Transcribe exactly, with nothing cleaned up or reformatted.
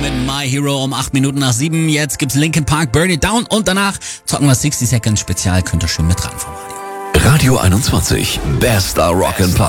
mit My Hero um acht Minuten nach sieben. Jetzt gibt's Linkin Park, Burn It Down und danach zocken wir sechzig Seconds Spezial. Könnt ihr schön mit ran vom Radio. Radio einundzwanzig, bester Rock'n'Pop.